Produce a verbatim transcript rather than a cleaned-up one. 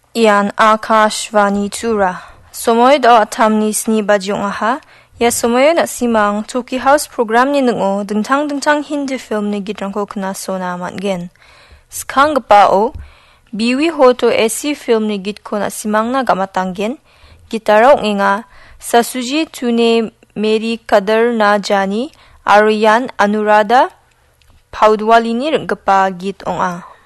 Ian Akashvani Tura. Somoy do atamni sni bajung aha. Ya somoy na simang Toki House program ni nungo dengtang-dengtang Hindi film ni gitrangko kena sona matgen. Skang gapao, biwi hoto esi film ni gitko na simang na gamatanggen. Gitarao nga Sasuji tune Meri Kadar na jani Aryan Anurada Paudwali ni gapa git ong a.